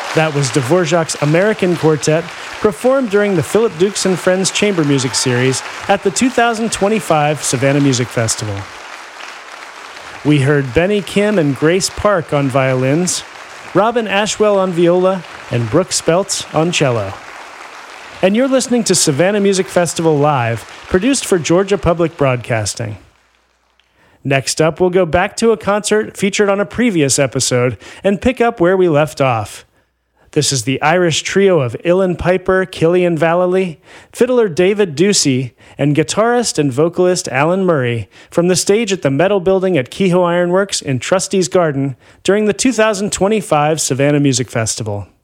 That was Dvorak's American Quartet, performed during the Philip Dukes and Friends Chamber Music Series at the 2025 Savannah Music Festival. We heard Benny Kim and Grace Park on violins, Robin Ashwell on viola, and Brooke Speltz on cello. And you're listening to Savannah Music Festival Live, produced for Georgia Public Broadcasting. Next up, we'll go back to a concert featured on a previous episode and pick up where we left off. This is the Irish trio of Ilan Piper, Killian Vallely, fiddler David Ducey, and guitarist and vocalist Alan Murray from the stage at the Metal Building at Kehoe Ironworks in Trustee's Garden during the 2025 Savannah Music Festival.